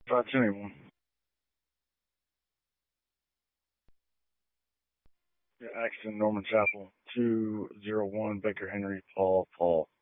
521. Yeah, accident, Norman Chapel. 201 Baker Henry, Paul.